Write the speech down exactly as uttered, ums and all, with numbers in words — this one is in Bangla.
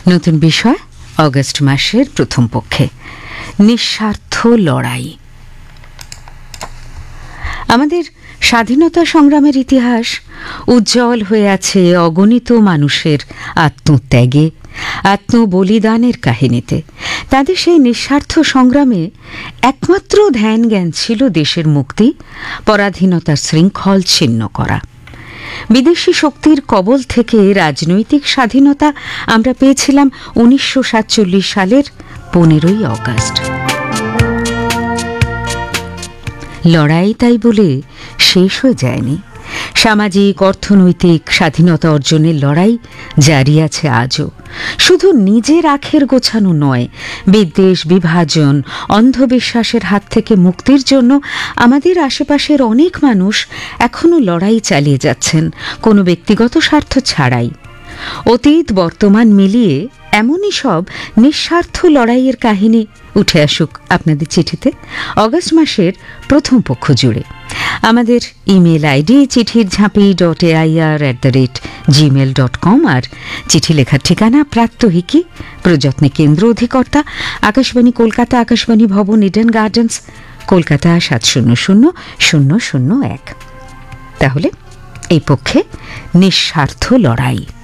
নতুন বিষয় অগস্ট মাসের প্রথম পক্ষে নিঃস্বার্থ লড়াই। আমাদের স্বাধীনতা সংগ্রামের ইতিহাস উজ্জ্বল হয়ে আছে অগণিত মানুষের আত্মত্যাগে, আত্মবলিদানের কাহিনীতে। তাদের সেই নিঃস্বার্থ সংগ্রামে একমাত্র ধ্যান জ্ঞান ছিল দেশের মুক্তি, পরাধীনতার শৃঙ্খল ছিন্ন করা। বিদেশি শক্তির কবল থেকে রাজনৈতিক স্বাধীনতা আমরা পেয়েছিলাম উনিশশো সাতচল্লিশ সালের পনেরোই অগস্ট। লড়াই তাই বলে শেষ হয়ে যায়নি। সামাজিক অর্থনৈতিক স্বাধীনতা অর্জনের লড়াই জারি আছে আজও। শুধু নিজের আখের গোছানো নয়, বিদ্বেষ, বিভাজন, অন্ধবিশ্বাসের হাত থেকে মুক্তির জন্য আমাদের আশেপাশের অনেক মানুষ এখনও লড়াই চালিয়ে যাচ্ছেন, কোনো ব্যক্তিগত স্বার্থ ছাড়াই। অতীত বর্তমান মিলিয়ে এমনই সব নিঃস্বার্থ লড়াইয়ের কাহিনী উঠে আসুক আপনাদের চিঠিতে অগস্ট মাসের প্রথম পক্ষ জুড়ে। আমাদের ইমেল আইডি চিঠির ঝাঁপি dot AIR at the rate Gmail dot com আর চিঠি লেখার ঠিকানা প্রাত্যহিকী, প্রযত্নে কেন্দ্র অধিকর্তা আকাশবাণী কলকাতা, আকাশবাণী ভবন, ইডেন গার্ডেন্স, কলকাতা সাত শূন্য শূন্য শূন্য শূন্য এক। তাহলে এই পক্ষে নিঃস্বার্থ লড়াই।